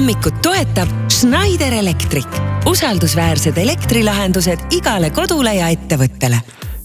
hommikut toetab Schneider Electric. Usaldusväärsed elektrilahendused igale kodule ja ettevõttele.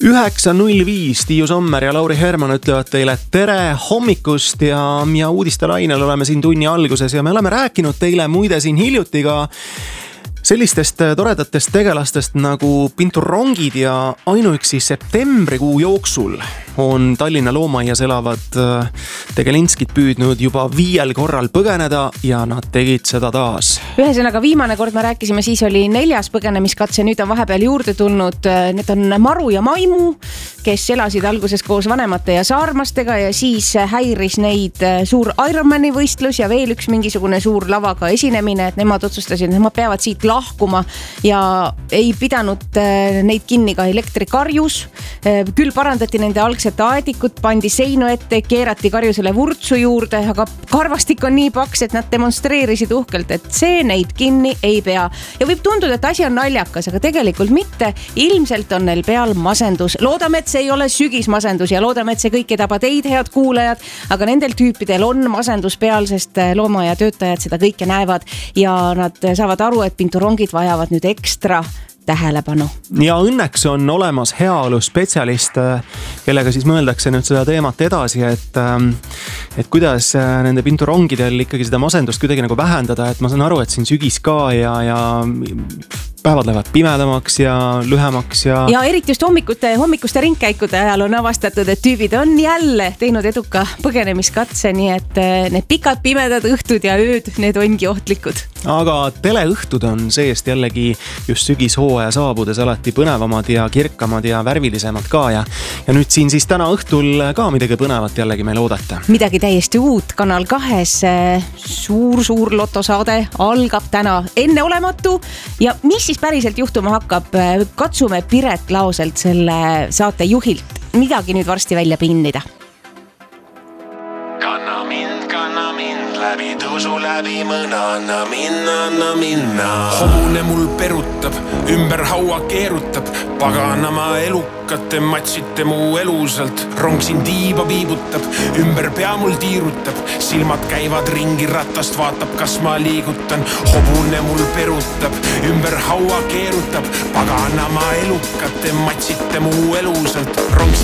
9.05 Tiiu Sommer ja Lauri Herman ütlevad teile tere hommikust ja uudiste lainel oleme siin tunni alguses ja me oleme rääkinud teile muide siin hiljuti ka sellistest toredatest tegelastest nagu pinturongid ja ainuüksi septembrikuu jooksul on Tallinna loomaaias elavad tegelinskid püüdnud juba 5 korral põgeneda ja nad tegid seda taas. Ühesõnaga viimane kord me rääkisime, siis oli 4. põgenemiskatse, nüüd on vahepeal juurde tulnud, need on Maru ja Maimu, kes elasid alguses koos vanemate ja saarmastega ja siis häiris neid suur Ironmani võistlus ja veel üks mingisugune suur lavaga esinemine, et nemad otsustasid, et nemad peavad siit lahkuma ja ei pidanud neid kinni ka elektrikarjus. Küll parandati nende algset aedikut, pandi seinu ette, keerati karjusele vurtsu juurde, aga karvastik on nii paks, et nad demonstreerisid uhkelt, et see neid kinni ei pea. Ja võib tunduda, et asi on naljakas, aga tegelikult mitte. Ilmselt on neil peal masendus. Loodame, et see ei ole sügismasendus ja loodame, et see kõik ei taba teid, head kuulajad, aga nendel tüüpidel on masendus peal, sest looma- ja töötajad seda kõike näevad ja nad saavad aru, et pinturongid vajavad nüüd ekstra tähelepanu. Ja õnneks on olemas heaolu spetsialist, kellega siis mõeldakse nüüd seda teemat edasi, et kuidas nende pinturongidel ikkagi seda masendust kuidagi nagu vähendada, et ma saan aru, et siin sügis ka ja päevad lähevad pimedamaks ja lühemaks ja eriti just hommikuste ringkäikude ajal on avastatud, et tüübid on jälle teinud eduka põgenemiskatse, nii et need pikad pimedad õhtud ja ööd, need ongi ohtlikud. Aga teleõhtud on seest jällegi just sügishooaja saabudes alati põnevamad ja kirkamad ja värvilisemad ka ja nüüd siin siis täna õhtul ka midagi põnevat jällegi meil oodata. Midagi täiesti uut Kanal 2 suur lotosaade algab täna enneolematu ja mis siis päriselt juhtuma hakkab, katsume Piret Laoselt selle saate juhilt midagi nüüd varsti välja pinnida. Kanna mind läbi tõusu läbi mõna, anna minna. Hobune mul perutab, ümber haua keerutab, paganama elukate matsite mu elusalt. Rong siin tiiba viibutab, ümber pea mul tiirutab, silmad käivad ringi ratast, vaatab kas ma liigutan. Hobune mul perutab, ümber haua keerutab, paganama elukate matsite mu elusalt. Rong